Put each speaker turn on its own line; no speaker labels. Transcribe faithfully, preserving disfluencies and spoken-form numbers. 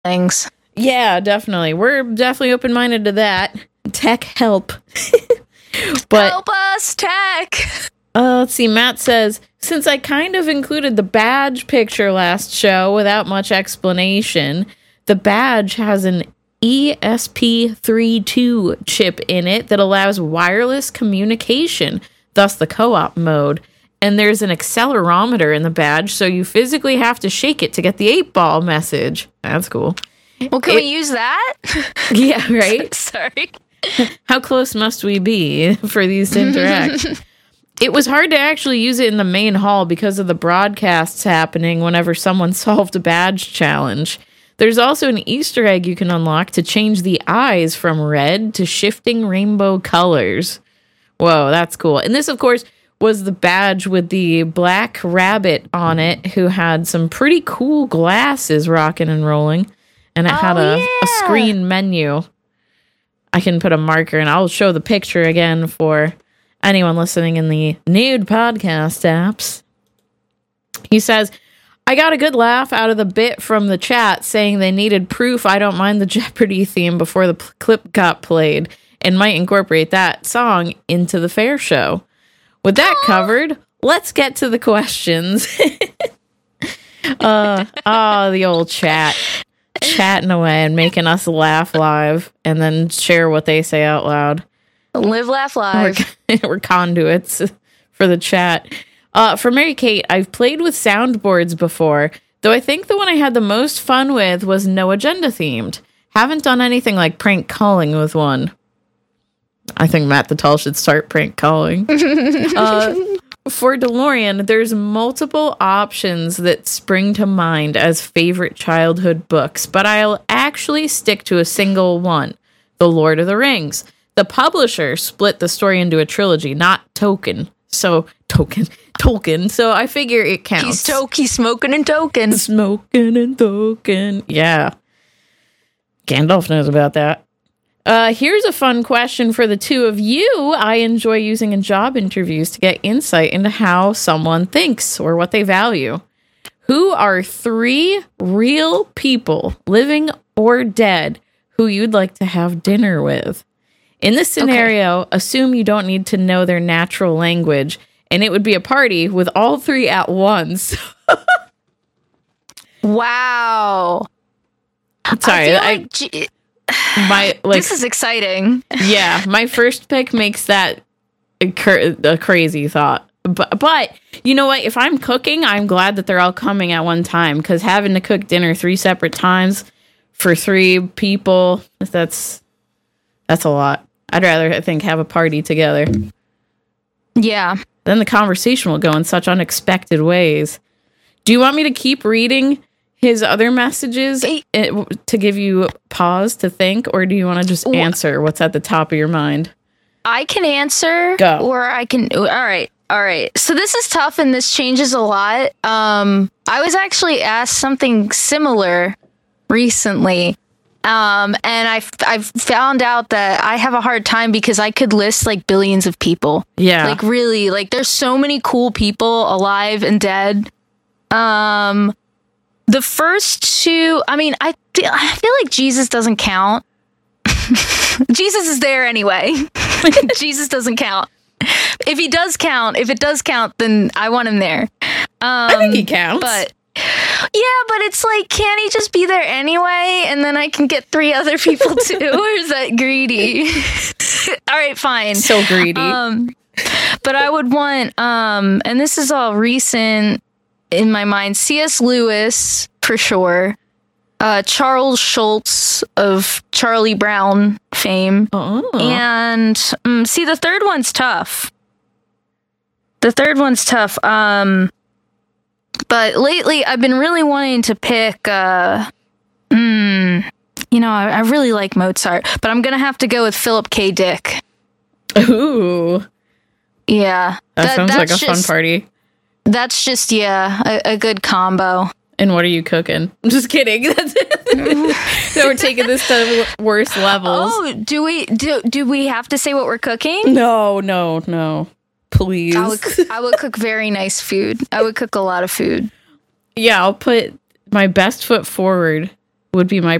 things.
Yeah, definitely. We're definitely open-minded to that. Tech help. But
help us, tech.
Uh, let's see. Matt says, since I kind of included the badge picture last show without much explanation, the badge has an E S P thirty-two chip in it that allows wireless communication, thus the co-op mode. And there's an accelerometer in the badge, so you physically have to shake it to get the eight ball message. That's cool.
Well, can
It-
we use that?
Yeah, right?
Sorry.
How close must we be for these to interact? It was hard to actually use it in the main hall because of the broadcasts happening whenever someone solved a badge challenge. There's also an Easter egg you can unlock to change the eyes from red to shifting rainbow colors. Whoa, that's cool. And this, of course, was the badge with the black rabbit on it who had some pretty cool glasses rocking and rolling. And it
Oh,
had a,
yeah.
a screen menu. I can put a marker and I'll show the picture again for anyone listening in the nude podcast apps. He says, I got a good laugh out of the bit from the chat saying they needed proof I don't mind the Jeopardy theme before the p- clip got played and might incorporate that song into the fair show. With that covered, let's get to the questions. uh, oh, the old chat. Chatting away and making us laugh live and then share what they say out loud.
Live, laugh, live.
We're, we're conduits for the chat. Uh, for Mary Kate, I've played with soundboards before, though I think the one I had the most fun with was No Agenda themed. Haven't done anything like prank calling with one. I think Matt the Tall should start prank calling. uh, for DeLorean, there's multiple options that spring to mind as favorite childhood books, but I'll actually stick to a single one, The Lord of the Rings. The publisher split the story into a trilogy, not Tolkien. So, Tolkien. Tolkien. So I figure it counts.
He's toke, he's smoking and token.
Smoking and Tolkien. Yeah. Gandalf knows about that. Uh, here's a fun question for the two of you. I enjoy using in job interviews to get insight into how someone thinks or what they value. Who are three real people, living or dead, who you'd like to have dinner with? In this scenario, okay. Assume you don't need to know their natural language, and it would be a party with all three at once.
Wow.
Sorry,
I,
I
like G-
my like
this is exciting.
Yeah, my first pick makes that a, cr- a crazy thought. But but you know what? If I'm cooking, I'm glad that they're all coming at one time, because having to cook dinner three separate times for three people, that's that's a lot. I'd rather, I think, have a party together.
Yeah.
Then the conversation will go in such unexpected ways. Do you want me to keep reading his other messages to give you pause to think, or do you want to just answer what's at the top of your mind?
I can answer.
Go.
Or I can. All right. All right. So this is tough and this changes a lot. Um, I was actually asked something similar recently. Um, and I I've found out that I have a hard time because I could list like billions of people.
Yeah.
Like really, like there's so many cool people alive and dead. Um, the first two, I mean, I feel, I feel like Jesus doesn't count. Jesus is there anyway. Jesus doesn't count. If he does count, if it does count, then I want him there. Um,
I think he counts.
But yeah, but it's like, can't he just be there anyway? And then I can get three other people too? Or is that greedy? All right, fine.
So greedy.
Um, but I would want, um, and this is all recent in my mind, C S Lewis for sure. Uh, Charles Schultz of Charlie Brown fame.
Oh.
And um, see, the third one's tough. The third one's tough. Um, but lately, I've been really wanting to pick. Uh, mm, you know, I, I really like Mozart, but I'm gonna have to go with Philip K. Dick.
Ooh.
Yeah,
That, that sounds like a
just,
fun party.
That's just yeah, a, a good combo.
And what are you cooking? I'm just kidding. That's so we're taking this to worse levels.
Oh, do we do do we have to say what we're cooking?
No, no, no. Please.
I would, I would cook very nice food. I would cook a lot of food.
Yeah, I'll put my best foot forward would be my